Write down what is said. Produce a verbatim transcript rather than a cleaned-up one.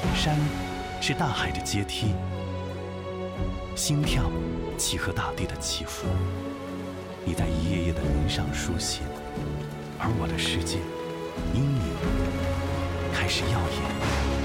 山是大海的阶梯，心跳契合大地的起伏。你在一页页的云上书写，而我的世界因你开始耀眼。